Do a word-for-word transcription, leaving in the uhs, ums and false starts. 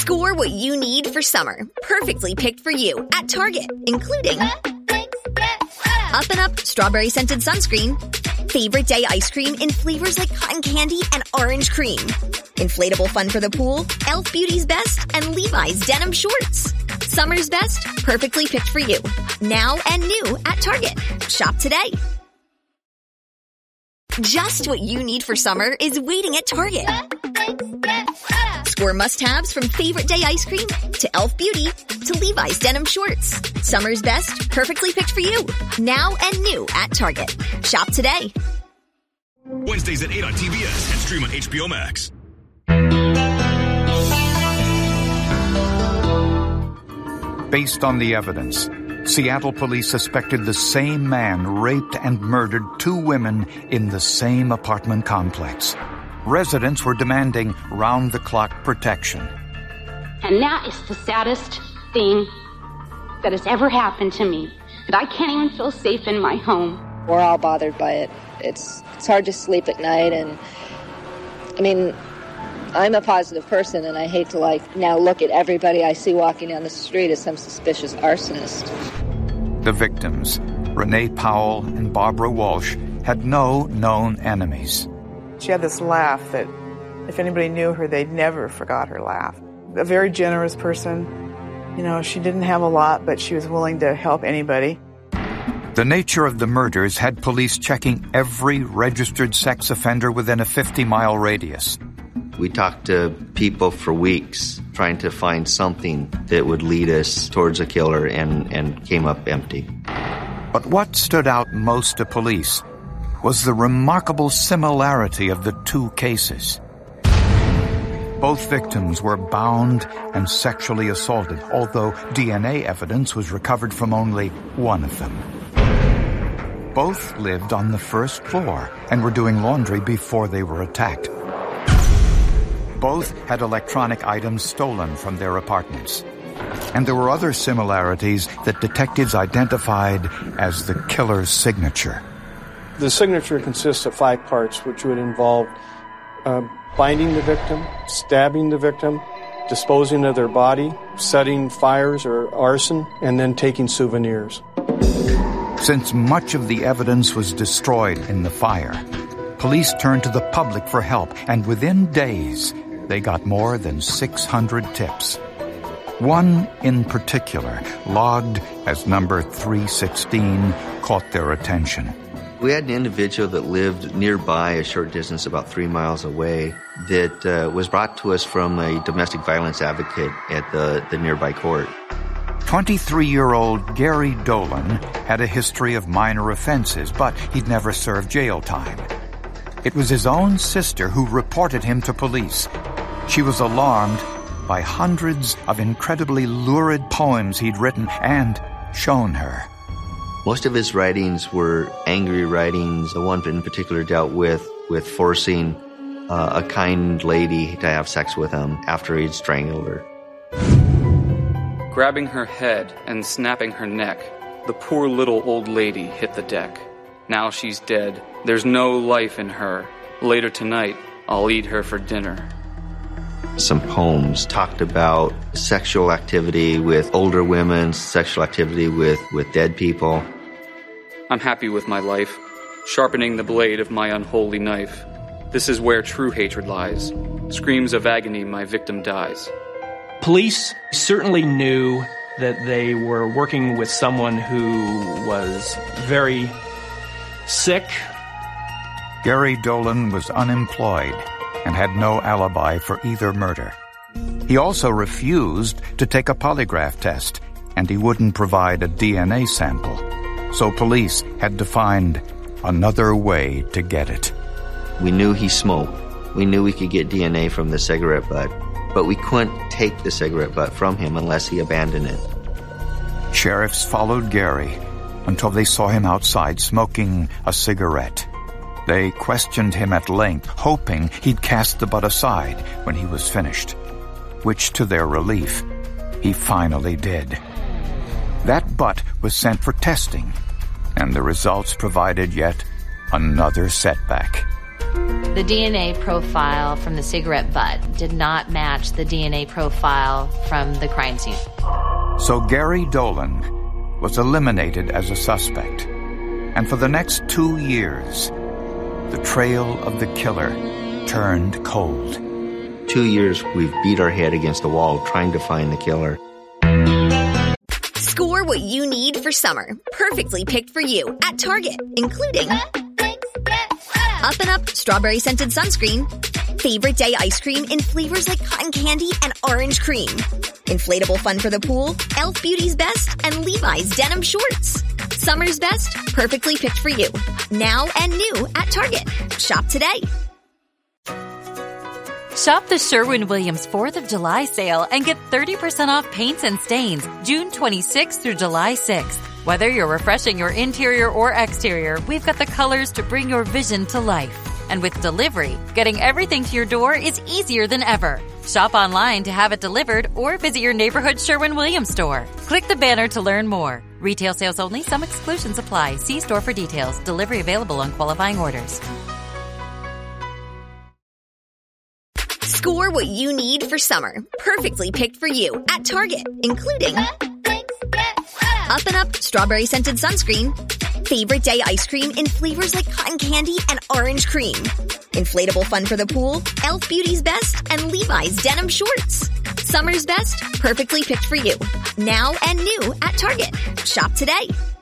Score what you need for summer, perfectly picked for you at Target, including Up and Up Strawberry Scented Sunscreen, Favorite Day Ice Cream in flavors like cotton candy and orange cream, Inflatable Fun for the Pool, e l f Beauty's Best, and Levi's Denim Shorts. Summer's best, perfectly picked for you. Now and new at Target. Shop today. Just what you need for summer is waiting at Target. Score must-haves from Favorite Day Ice Cream to e l f Beauty to Levi's Denim Shorts. Summer's best, perfectly picked for you. Now and new at Target. Shop today. Wednesdays at eight on T B S and stream on H B O Max. Based on the evidence, Seattle police suspected the same man raped and murdered two women in the same apartment complex. Residents were demanding round-the-clock protection. And that is the saddest thing that has ever happened to me, that I can't even feel safe in my home. We're all bothered by it. It's, it's hard to sleep at night, and, I mean, I'm a positive person, and I hate to, like, now look at everybody I see walking down the street as some suspicious arsonist. The victims, Renee Powell and Barbara Walsh, had no known enemies. She had this laugh that if anybody knew her, they'd never forgot her laugh. A very generous person. You know, she didn't have a lot, but she was willing to help anybody. The nature of the murders had police checking every registered sex offender within a fifty-mile radius. We talked to people for weeks trying to find something that would lead us towards a killer, and, and came up empty. But what stood out most to police was the remarkable similarity of the two cases. Both victims were bound and sexually assaulted, although D N A evidence was recovered from only one of them. Both lived on the first floor and were doing laundry before they were attacked. Both had electronic items stolen from their apartments. And there were other similarities that detectives identified as the killer's signature. The signature consists of five parts, which would involve uh, binding the victim, stabbing the victim, disposing of their body, setting fires or arson, and then taking souvenirs. Since much of the evidence was destroyed in the fire, police turned to the public for help, and within days, they got more than six hundred tips. One in particular, logged as number three sixteen, caught their attention. We had an individual that lived nearby, a short distance, about three miles away, that uh, was brought to us from a domestic violence advocate at the, the nearby court. twenty-three-year-old Gary Dolan had a history of minor offenses, but he'd never served jail time. It was his own sister who reported him to police. She was alarmed by hundreds of incredibly lurid poems he'd written and shown her. Most of his writings were angry writings. The one in particular dealt with, with forcing uh, a kind lady to have sex with him after he'd strangled her. Grabbing her head and snapping her neck, the poor little old lady hit the deck. Now she's dead. There's no life in her. Later tonight, I'll eat her for dinner. Some poems talked about sexual activity with older women, sexual activity with, with dead people. I'm happy with my life, sharpening the blade of my unholy knife. This is where true hatred lies. Screams of agony, my victim dies. Police certainly knew that they were working with someone who was very sick. Gary Dolan was unemployed and had no alibi for either murder. He also refused to take a polygraph test, and he wouldn't provide a D N A sample. So police had to find another way to get it. We knew he smoked. We knew we could get D N A from the cigarette butt, but we couldn't take the cigarette butt from him unless he abandoned it. Sheriffs followed Gary until they saw him outside smoking a cigarette. They questioned him at length, hoping he'd cast the butt aside when he was finished, which, to their relief, he finally did. That butt was sent for testing, and the results provided yet another setback. The D N A profile from the cigarette butt did not match the D N A profile from the crime scene. So Gary Dolan was eliminated as a suspect. And for the next two years, the trail of the killer turned cold. Two years we've beat our head against the wall trying to find the killer. Score what you need for summer, perfectly picked for you at Target, including Up and Up Strawberry Scented Sunscreen, Favorite Day Ice Cream in flavors like cotton candy and orange cream, Inflatable Fun for the Pool, Elf Beauty's Best, and Levi's Denim Shorts. Summer's best, perfectly picked for you. Now and new at Target. Shop today. Shop the Sherwin-Williams fourth of July sale and get thirty percent off paints and stains June twenty-sixth through July sixth. Whether you're refreshing your interior or exterior, we've got the colors to bring your vision to life. And with delivery, getting everything to your door is easier than ever. Shop online to have it delivered or visit your neighborhood Sherwin-Williams store. Click the banner to learn more. Retail sales only. Some exclusions apply. See store for details. Delivery available on qualifying orders. Score what you need for summer, perfectly picked for you at Target, including Up and Up Strawberry Scented Sunscreen, Favorite Day Ice Cream in flavors like cotton candy and orange cream, Inflatable Fun for the Pool, Elf Beauty's Best, and Levi's Denim Shorts. Summer's best, perfectly picked for you. Now and new at Target. Shop today.